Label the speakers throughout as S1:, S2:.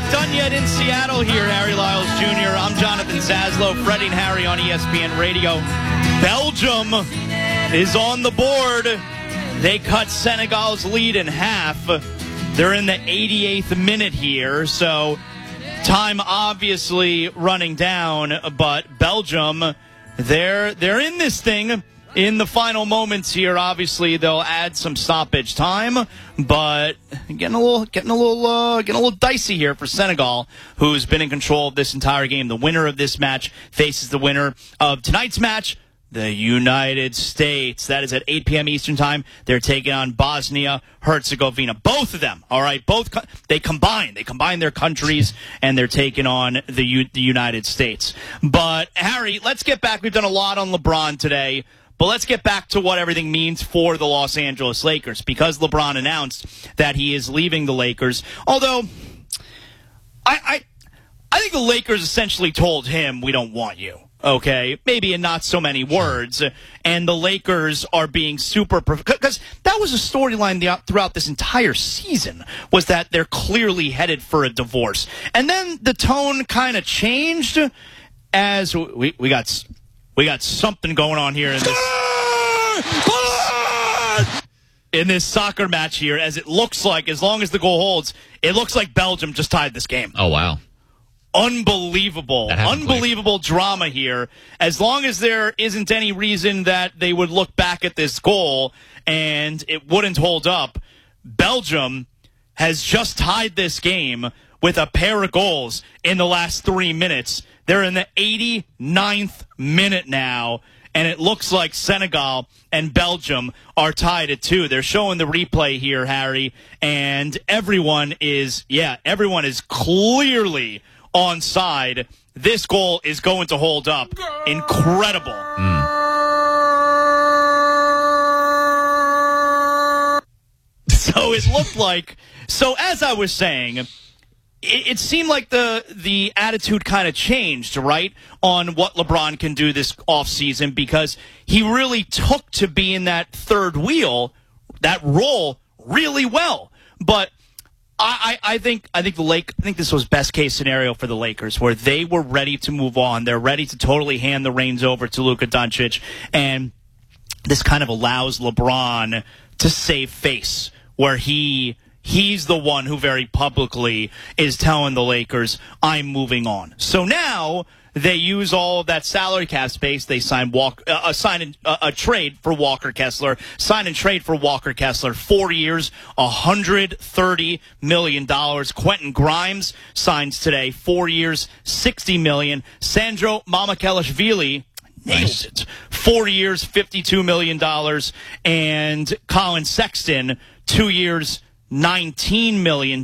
S1: done yet in Seattle here. Harry Lyles Jr. I'm Jonathan Zaslow. Freddie and Harry on ESPN Radio. Belgium is on the board. They cut Senegal's lead in half. They're in the 88th minute here, so time obviously running down. But Belgium, they're in this thing. In the final moments here, obviously they'll add some stoppage time, but getting a little dicey here for Senegal, who's been in control of this entire game. The winner of this match faces the winner of tonight's match, the United States. That is at 8 p.m. Eastern Time. They're taking on Bosnia-Herzegovina. Both of them, all right? They combine their countries, and they're taking on the United States. But, Harry, let's get back. We've done a lot on LeBron today. But let's get back to what everything means for the Los Angeles Lakers, because LeBron announced that he is leaving the Lakers. Although, I think the Lakers essentially told him, we don't want you, okay? Maybe in not so many words. And the Lakers are being super... Because that was a storyline throughout this entire season, was that they're clearly headed for a divorce. And then the tone kind of changed as we got something going on here in this soccer match here, as it looks like, as long as the goal holds, it looks like Belgium just tied this game.
S2: Oh, wow.
S1: Unbelievable drama here. As long as there isn't any reason that they would look back at this goal and it wouldn't hold up, Belgium has just tied this game with a pair of goals in the last 3 minutes. They're in the 89th minute now, and it looks like Senegal and Belgium are tied at 2. They're showing the replay here, Harry, and everyone is clearly on side. This goal is going to hold up. Incredible. So it looked like, so as I was saying, it seemed like the attitude kind of changed, right, on what LeBron can do this offseason, because he really took to being that third wheel, that role, really well. But I think this was best case scenario for the Lakers, where they were ready to move on. They're ready to totally hand the reins over to Luka Doncic, and this kind of allows LeBron to save face, where he's the one who very publicly is telling the Lakers, I'm moving on. So now they use all of that salary cap space. They sign a trade for Walker Kessler. Sign and trade for Walker Kessler. 4 years, $130 million. Quentin Grimes signs today. 4 years, $60 million. Sandro Mamukelashvili nails it. 4 years, $52 million. And Colin Sexton, 2 years, $19 million.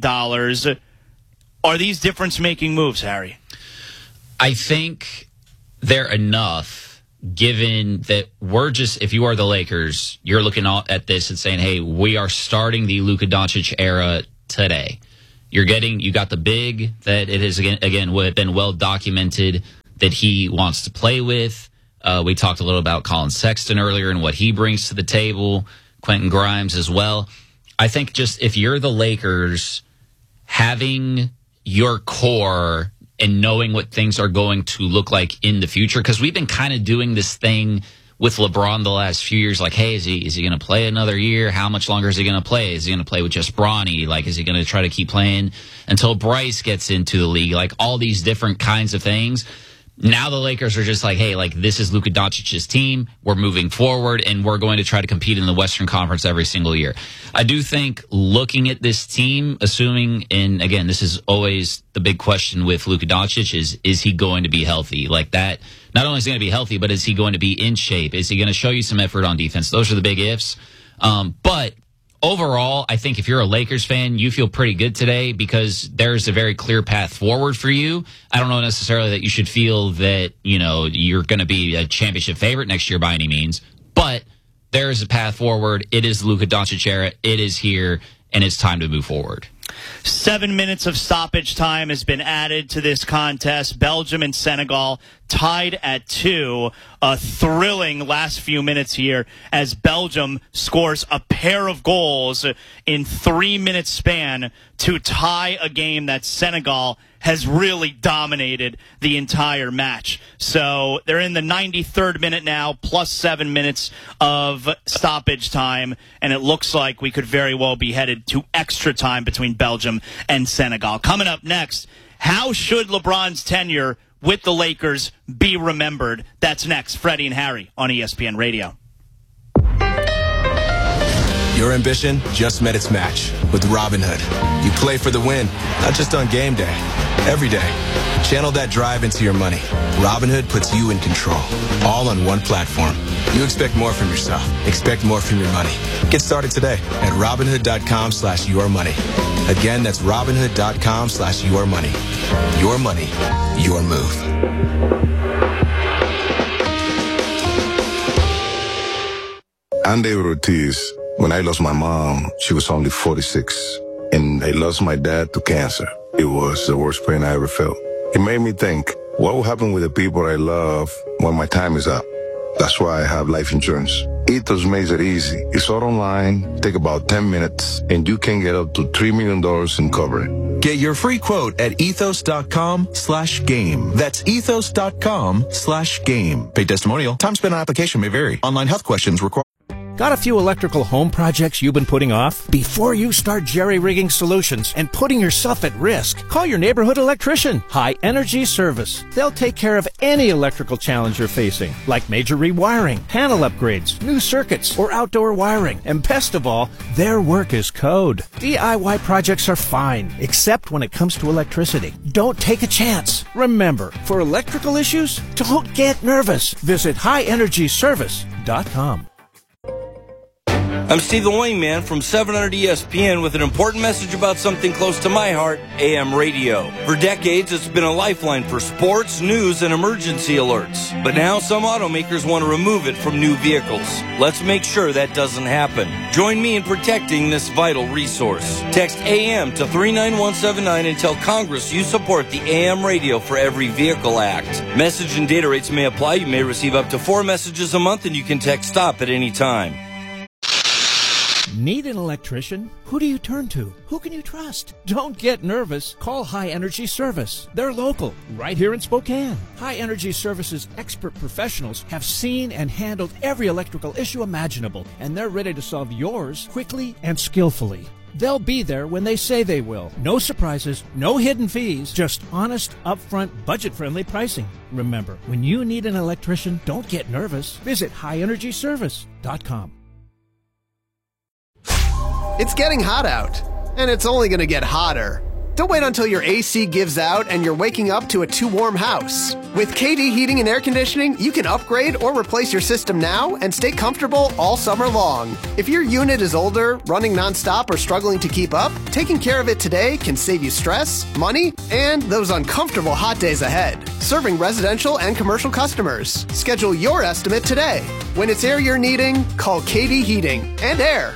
S1: Are these difference-making moves, Harry?
S2: I think they're enough, given that if you are the Lakers, you're looking at this and saying, hey, we are starting the Luka Doncic era today. You got the big that it has, again, been well documented that he wants to play with. We talked a little about Colin Sexton earlier and what he brings to the table, Quentin Grimes as well. I think just if you're the Lakers, having your core and knowing what things are going to look like in the future, because we've been kind of doing this thing with LeBron the last few years, like, hey, is he going to play another year? How much longer is he going to play? Is he going to play with just Bronny? Like, is he going to try to keep playing until Bryce gets into the league? Like, all these different kinds of things. Now the Lakers are just like, hey, like, this is Luka Doncic's team. We're moving forward, and we're going to try to compete in the Western Conference every single year. I do think looking at this team, assuming, and again, this is always the big question with Luka Doncic, is he going to be healthy? Like that, not only is he going to be healthy, but is he going to be in shape? Is he going to show you some effort on defense? Those are the big ifs. But overall, I think if you're a Lakers fan, you feel pretty good today because there's a very clear path forward for you. I don't know necessarily that you should feel that, you're going to be a championship favorite next year by any means, but there is a path forward. It is the Luka Doncic era. It is here, and it's time to move forward.
S1: 7 minutes of stoppage time has been added to this contest. Belgium and Senegal tied at 2. A thrilling last few minutes here as Belgium scores a pair of goals in 3-minute span to tie a game that Senegal has really dominated the entire match. So they're in the 93rd minute now, plus 7 minutes of stoppage time, and it looks like we could very well be headed to extra time between Belgium and Senegal. Coming up next, how should LeBron's tenure with the Lakers be remembered? That's next. Freddie and Harry on ESPN Radio.
S3: Your ambition just met its match with Robinhood. You play for the win, not just on game day, every day. Channel that drive into your money. Robinhood puts you in control, all on one platform. You expect more from yourself. Expect more from your money. Get started today at Robinhood.com/yourmoney. Again, that's Robinhood.com/yourmoney. Your money, your move.
S4: Andy Ortiz. When I lost my mom, she was only 46, and I lost my dad to cancer. It was the worst pain I ever felt. It made me think, what will happen with the people I love when my time is up? That's why I have life insurance. Ethos makes it easy. It's all online, take about 10 minutes, and you can get up to $3 million in coverage.
S5: Get your free quote at ethos.com/game. That's ethos.com/game. Paid testimonial. Time spent on application may vary. Online health questions require.
S6: Got a few electrical home projects you've been putting off? Before you start jerry-rigging solutions and putting yourself at risk, call your neighborhood electrician, High Energy Service. They'll take care of any electrical challenge you're facing, like major rewiring, panel upgrades, new circuits, or outdoor wiring. And best of all, their work is code. DIY projects are fine, except when it comes to electricity. Don't take a chance. Remember, for electrical issues, don't get nervous. Visit highenergyservice.com.
S7: I'm Steve the Wingman from 700 ESPN with an important message about something close to my heart, AM radio. For decades, it's been a lifeline for sports, news, and emergency alerts. But now some automakers want to remove it from new vehicles. Let's make sure that doesn't happen. Join me in protecting this vital resource. Text AM to 39179 and tell Congress you support the AM Radio for Every Vehicle Act. Message and data rates may apply. You may receive up to 4 messages a month, and you can text STOP at any time.
S6: Need an electrician? Who do you turn to? Who can you trust? Don't get nervous. Call High Energy Service. They're local, right here in Spokane. High Energy Service's expert professionals have seen and handled every electrical issue imaginable, and they're ready to solve yours quickly and skillfully. They'll be there when they say they will. No surprises, no hidden fees, just honest, upfront, budget-friendly pricing. Remember, when you need an electrician, don't get nervous. Visit highenergyservice.com.
S8: It's getting hot out, and it's only going to get hotter. Don't wait until your AC gives out and you're waking up to a too warm house. With KD Heating and Air Conditioning, you can upgrade or replace your system now and stay comfortable all summer long. If your unit is older, running nonstop, or struggling to keep up, taking care of it today can save you stress, money, and those uncomfortable hot days ahead. Serving residential and commercial customers. Schedule your estimate today. When it's air you're needing, call KD Heating and Air.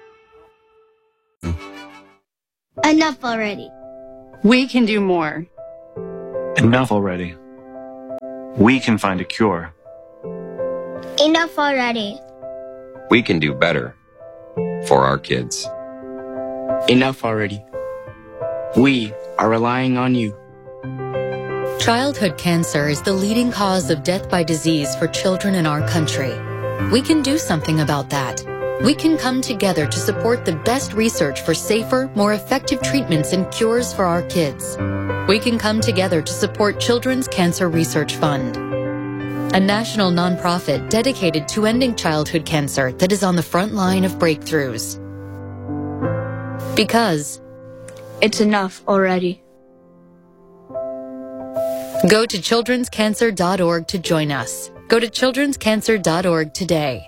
S9: Enough already.
S10: We can do more.
S11: Enough already. We can find a cure.
S9: Enough already.
S12: We can do better for our kids.
S13: Enough already. We are relying on you.
S14: Childhood cancer is the leading cause of death by disease for children in our country. We can do something about that. We can come together to support the best research for safer, more effective treatments and cures for our kids. We can come together to support Children's Cancer Research Fund, a national nonprofit dedicated to ending childhood cancer that is on the front line of breakthroughs. Because
S9: it's enough already.
S14: Go to childrenscancer.org to join us. Go to childrenscancer.org today.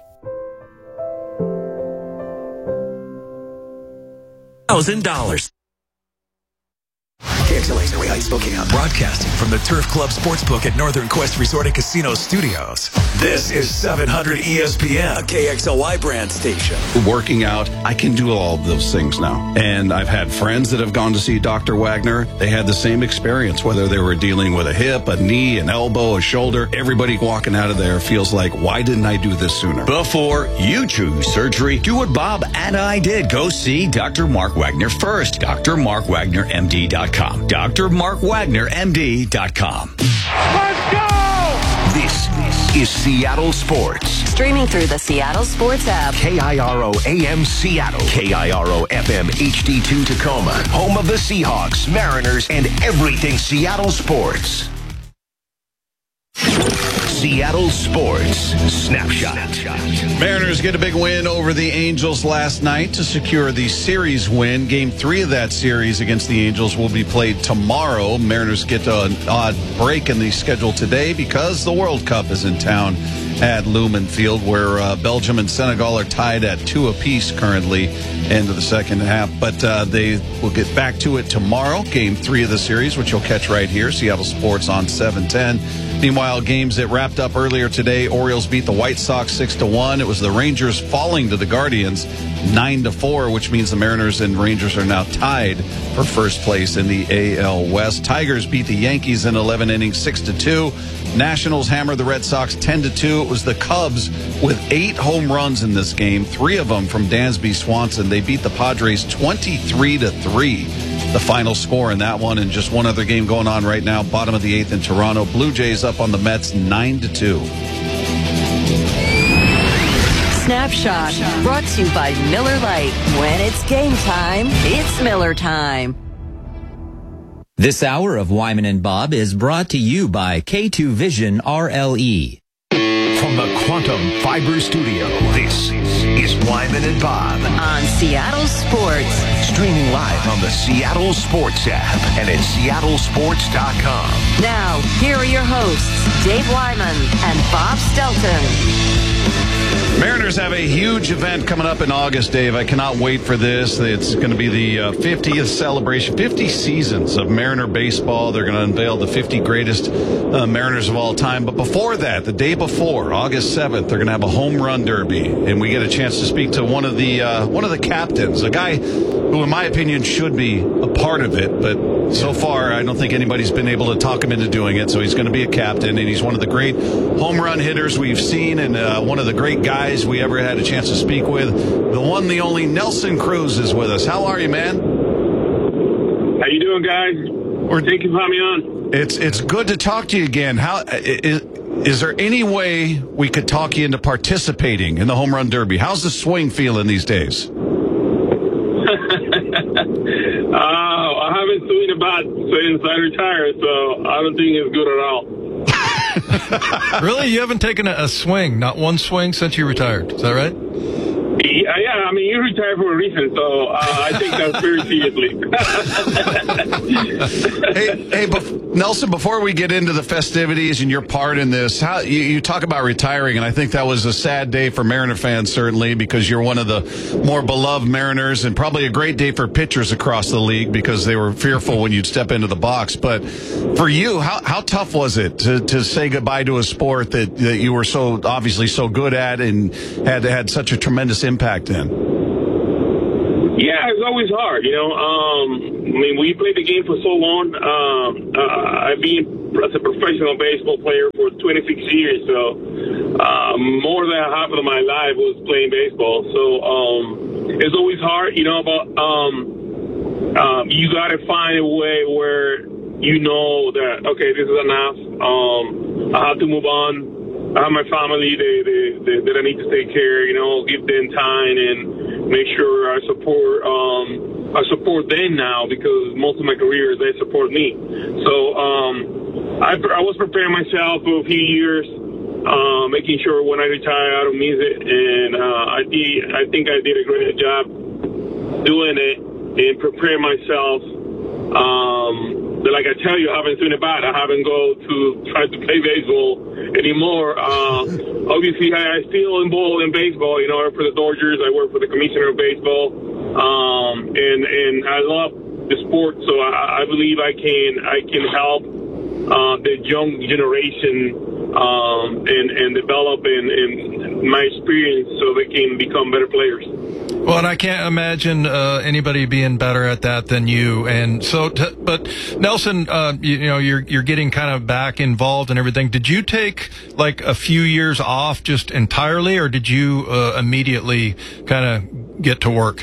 S15: $1,000. KXLA Area Spokane.
S16: Broadcasting from the Turf Club Sportsbook at Northern Quest Resort and Casino Studios. This is 700 ESPN, a KXLY brand station.
S17: Working out, I can do all of those things now. And I've had friends that have gone to see Dr. Wagner. They had the same experience, whether they were dealing with a hip, a knee, an elbow, a shoulder. Everybody walking out of there feels like, why didn't I do this sooner?
S18: Before you choose surgery, do what Bob and I did. Go see Dr. Mark Wagner first. DrMarkWagnerMD.com. DrMarkWagnerMD.com.
S19: Let's go!
S20: This is Seattle Sports.
S21: Streaming through the Seattle Sports app.
S20: KIRO AM Seattle. KIRO FM HD2 Tacoma. Home of the Seahawks, Mariners, and everything Seattle sports. Seattle Sports Snapshot.
S17: Mariners get a big win over the Angels last night to secure the series win. Game 3 of that series against the Angels will be played tomorrow. Mariners get an odd break in the schedule today because the World Cup is in town at Lumen Field, where Belgium and Senegal are tied at 2 apiece currently into the second half. But they will get back to it tomorrow, Game 3 of the series, which you'll catch right here, Seattle Sports on 710. Meanwhile, games that wrapped up earlier today, Orioles beat the White Sox 6-1. It was the Rangers falling to the Guardians 9-4, which means the Mariners and Rangers are now tied for first place in the AL West. Tigers beat the Yankees in 11 innings 6-2. Nationals hammered the Red Sox 10-2. It was the Cubs with 8 home runs in this game, 3 of them from Dansby Swanson. They beat the Padres 23-3. The final score in that one, and just one other game going on right now, bottom of the 8th in Toronto. Blue Jays up on the Mets 9-2.
S21: Snapshot brought to you by Miller Lite. When it's game time, it's Miller time.
S22: This hour of Wyman and Bob is brought to you by K2 Vision RLE.
S20: From the Quantum Fiber Studio, this is Wyman and Bob
S21: on Seattle Sports.
S20: Streaming live on the Seattle Sports app and at seattlesports.com.
S21: Now, here are your hosts, Dave Wyman and Bob Stelton.
S17: Mariners have a huge event coming up in August, Dave. I cannot wait for this. It's going to be the 50th celebration, 50 seasons of Mariner baseball. They're going to unveil the 50 greatest Mariners of all time. But before that, the day before, August 7th, they're going to have a home run derby. And we get a chance to speak to one of the captains, a guy who, in my opinion, should be a part of it. But so far, I don't think anybody's been able to talk him into doing it. So he's going to be a captain, and he's one of the great home run hitters we've seen, and one of the great guys we ever had a chance to speak with. The one, the only Nelson Cruz is with us. How are you, man?
S23: How you doing, guys? Thank you for having me on.
S17: It's good to talk to you again. How is there any way we could talk you into participating in the home run derby? How's the swing feeling these days?
S23: I haven't swung a bat since I retired, so I don't think it's good at all.
S24: Really? You haven't taken a swing, not one swing since you retired. Is that right?
S23: Yeah, I mean, you retired for a reason, so I take that very seriously.
S17: Hey, Nelson, before we get into the festivities and your part in this, how you talk about retiring, and I think that was a sad day for Mariner fans, certainly, because you're one of the more beloved Mariners, and probably a great day for pitchers across the league because they were fearful when you'd step into the box. But for you, how tough was it to say goodbye to a sport that you were so obviously so good at and had such a tremendous impact in?
S23: Yeah, it's always hard, you know. I mean, we played the game for so long. I've been as a professional baseball player for 26 years, so more than half of my life was playing baseball. So it's always hard, you know, but you got to find a way where you know that, okay, this is enough. I have to move on. I have my family that I need to take care, you know, give them time and make sure I support them now because most of my career they support me. So I was preparing myself for a few years, making sure when I retire I don't miss it, and I think I did a great job doing it and preparing myself. But like I tell you, I haven't seen a bat. I haven't go to try to play baseball anymore. Obviously, I still involved in baseball. You know, I work for the Dodgers. I work for the commissioner of baseball. And I love the sport. So I believe I can help the young generation and develop in my experience so they can become better players.
S24: Well, and I can't imagine anybody being better at that than you. And so, but Nelson, you're getting kind of back involved and everything. Did you take like a few years off just entirely, or did you immediately kind of get to work?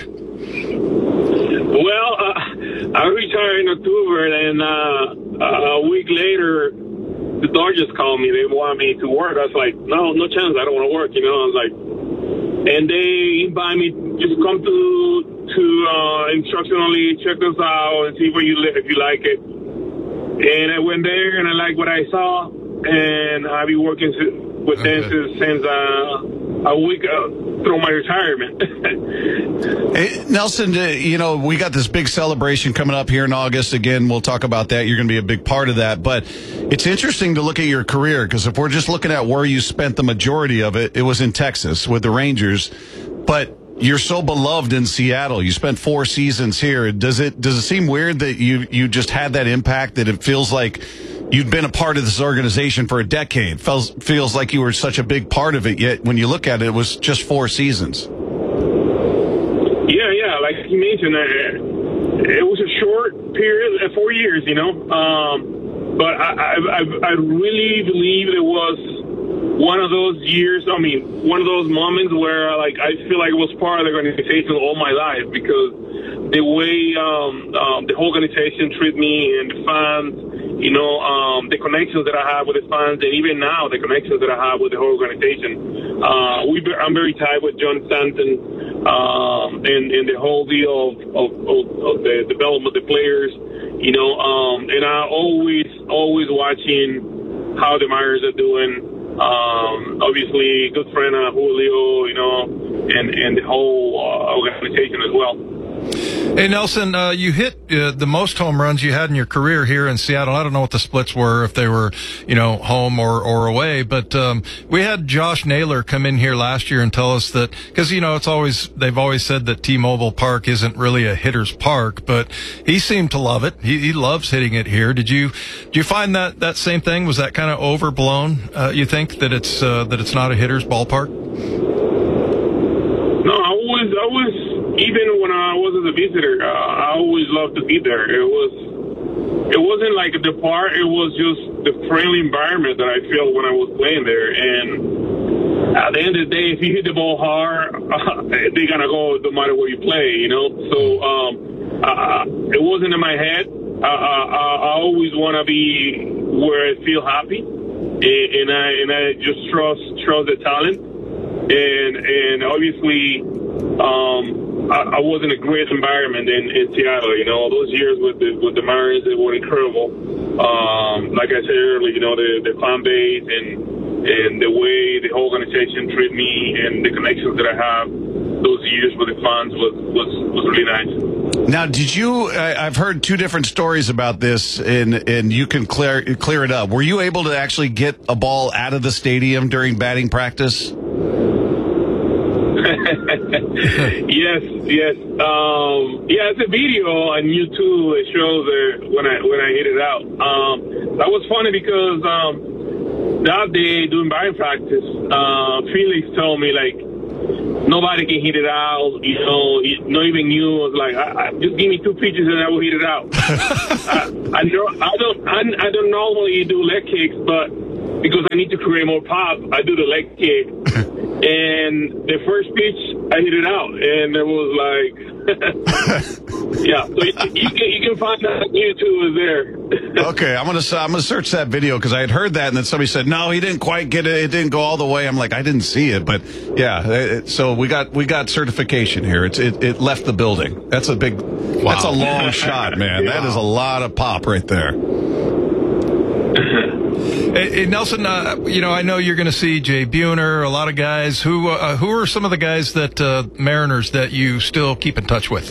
S23: Well, I retired in October, and a week later, the Dodgers called me. They wanted me to work. I was like, no chance. I don't want to work. I was like, and they invited me, just come to instructionally check us out and see where you live if you like it. And I went there and I liked what I saw, and I've been working with dancers since a week through my retirement.
S17: Hey, Nelson, we got this big celebration coming up here in August. Again, we'll talk about that. You're going to be a big part of that. But it's interesting to look at your career, because if we're just looking at where you spent the majority of it, it was in Texas with the Rangers. But you're so beloved in Seattle. You spent 4 seasons here. Does it seem weird that you just had that impact, that it feels like you've been a part of this organization for a decade? Feels like you were such a big part of it, yet when you look at it, it was just 4 seasons.
S23: Yeah, like you mentioned, it was a short period, 4 years, but I really believe it was one of those years, one of those moments where I feel like it was part of the organization all my life, because the way the whole organization treated me and the fans, the connections that I have with the fans, and even now the connections that I have with the whole organization. I'm very tight with John Stanton and the whole deal of the development of the players, and I always watching how the Mariners are doing. Obviously, good friend of Julio, and the whole organization as well.
S24: Hey, Nelson, you hit the most home runs you had in your career here in Seattle. I don't know what the splits were, if they were, home or away, but we had Josh Naylor come in here last year and tell us that, because, they've always said that T-Mobile Park isn't really a hitter's park, but he seemed to love it. He loves hitting it here. Do you find that same thing? Was that kind of overblown? You think that it's not a hitter's ballpark?
S23: No, I was even when I was as a visitor, I always loved to be there. It wasn't like the park. It was just the friendly environment that I felt when I was playing there. And at the end of the day, if you hit the ball hard, they're gonna go no matter where you play. So it wasn't in my head. I always want to be where I feel happy, and I just trust the talent, and obviously. I was in a great environment in Seattle. Those years with the Mariners, they were incredible. Like I said earlier, the fan base and the way the whole organization treated me and the connections that I have those years with the fans was really nice.
S17: Now, did you? I've heard 2 different stories about this, and you can clear it up. Were you able to actually get a ball out of the stadium during batting practice?
S23: Yes. It's a video on YouTube. It shows when I hit it out. That was funny because that day during batting practice, Felix told me nobody can hit it out. Not even you. I was like, just give me 2 pitches and I will hit it out. I don't normally do leg kicks, but because I need to create more pop, I do the leg kick. And the first pitch, I hit it out, and it was like, yeah. So you can find that on YouTube is there.
S17: Okay, I'm gonna search that video, because I had heard that, and then somebody said no, he didn't quite get it. It didn't go all the way. I'm like, I didn't see it, but yeah. So we got certification here. It left the building. That's a big. Wow. That's a long shot, man. Yeah. That is a lot of pop right there.
S24: Hey, Nelson, I know you're going to see Jay Buhner, a lot of guys. Who are some of the guys that Mariners that you still keep in touch with?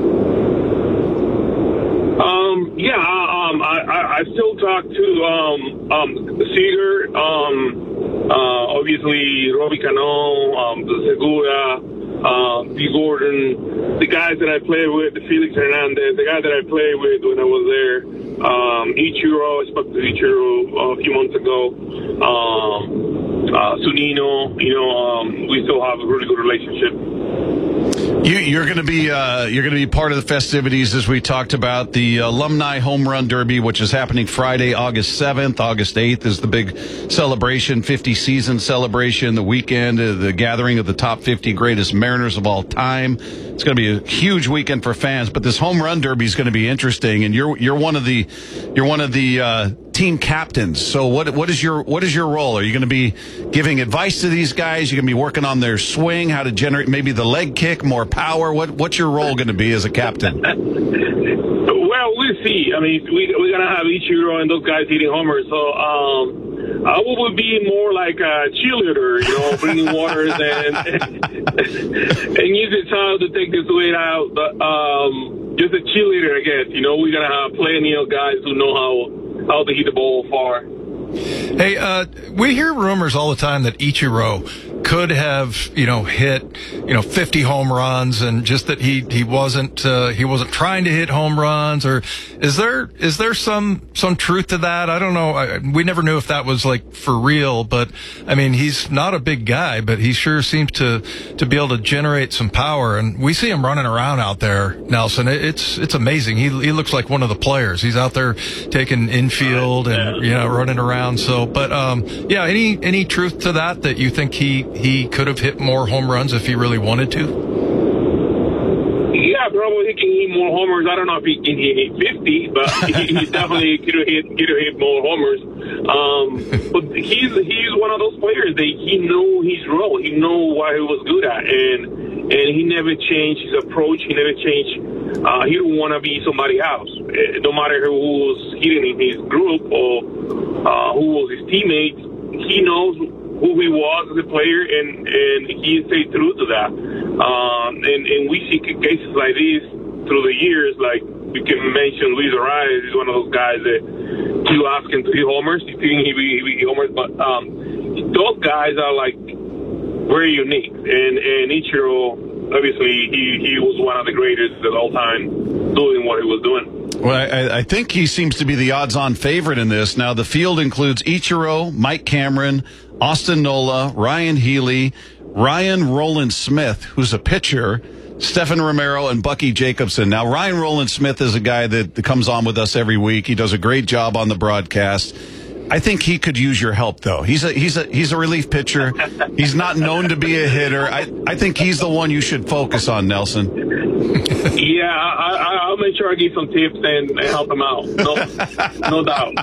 S23: I still talk to Seager, obviously Robbie Cano, Segura, D. Gordon, the guys that I played with, the Felix Hernandez, the guy that I played with when I was there, Ichiro, I spoke to Ichiro a few months ago, Zunino, we still have a really good relationship.
S17: You're going to be part of the festivities, as we talked about, the Alumni Home Run Derby, which is happening Friday, August 7th. August 8th is the big celebration, 50 season celebration, the weekend, the gathering of the top 50 greatest Mariners of all time. It's going to be a huge weekend for fans, but this Home Run Derby is going to be interesting, and you're one of the team captains. So what is your role? Are you going to be giving advice to these guys? You're going to be working on their swing, how to generate maybe the leg kick, more power? What's your role going to be as a captain?
S23: Well, we'll see. I mean, we're going to have Ichiro and those guys hitting homers. So I would be more like a cheerleader, bringing waters and use the time to take this weight out. But just a cheerleader, I guess. We're going to have plenty of guys who know how to hit the ball far.
S24: Hey, we hear rumors all the time that Ichiro could have, hit, 50 home runs, and just that he wasn't trying to hit home runs. Or is there some truth to that? I don't know. We never knew if that was like for real, but I mean, he's not a big guy, but he sure seems to be able to generate some power. And we see him running around out there, Nelson. It's amazing. He looks like one of the players. He's out there taking infield and, running around. So, but, any truth to that you think he could have hit more home runs if he really wanted to?
S23: Yeah, probably he can hit more homers. I don't know if he can hit 50, but he definitely could have hit more homers. But he's one of those players that he knew his role. He knew what he was good at, and he never changed his approach. He never changed. He didn't want to be somebody else. No matter who was hitting in his group or who was his teammates, he knows who he was as a player, and he stayed true to that. And we see cases like this through the years. Like you can mention Luis Arraez is one of those guys that you ask him to hit homers, you think he hit homers, but those guys are like very unique. And Ichiro, obviously, he was one of the greatest of all time doing what he was doing.
S17: Well, I think he seems to be the odds-on favorite in this. Now, the field includes Ichiro, Mike Cameron, Austin Nola, Ryan Healy, Ryan Rowland-Smith, who's a pitcher, Stephen Romero, and Bucky Jacobson. Now, Ryan Rowland-Smith is a guy that comes on with us every week. He does a great job on the broadcast. I think he could use your help, though. He's a relief pitcher. He's not known to be a hitter. I think he's the one you should focus on, Nelson.
S23: Yeah, I'll make sure I give some tips and help him out. No doubt.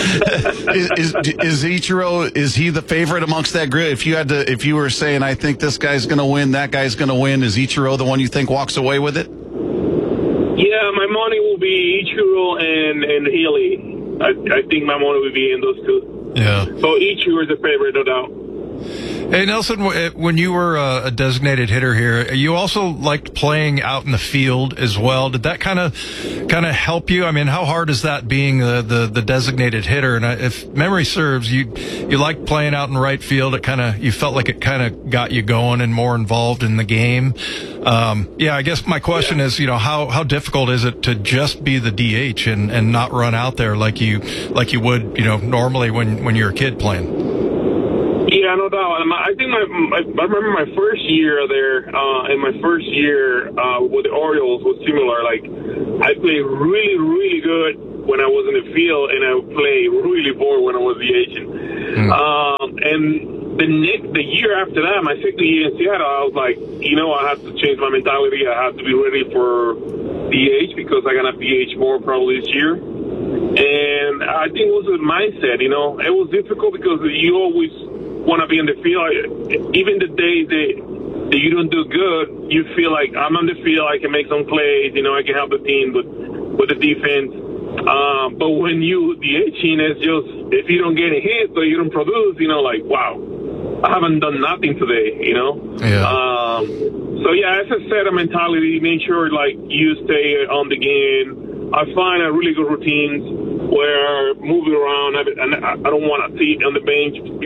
S17: Is Ichiro, is he the favorite amongst that group? If you were saying, I think this guy's going to win, that guy's going to win, is Ichiro the one you think walks away with it?
S23: Yeah, my money will be Ichiro and Healy. I think my money will be in those two.
S24: Yeah.
S23: So Ichiro is the favorite, no doubt.
S24: Hey, Nelson, when you were a designated hitter here, you also liked playing out in the field as well. Did that kind of help you? I mean, how hard is that being the designated hitter? And if memory serves, you liked playing out in right field. You felt like it kind of got you going and more involved in the game. I guess my question is, how difficult is it to just be the DH and not run out there like you would, normally when you're a kid playing?
S23: Yeah, no doubt. I think I remember my first year there, and my first year with the Orioles was similar. Like, I played really, really good when I was in the field, and I played really poor when I was DHing. And the year after that, my second year in Seattle, I was like, I have to change my mentality. I have to be ready for DH because I'm going to DH more probably this year. And I think it was a mindset, It was difficult because you always want to be in the field. Even the days that you don't do good, you feel like I'm on the field, I can make some plays, I can help the team with the defense. But when you DHing, it's just, if you don't get a hit or you don't produce, like, wow, I haven't done nothing today,
S24: Yeah.
S23: It's a set of mentality. Make sure, you stay on the game. I find a really good routine where moving around, I don't want to sit on the bench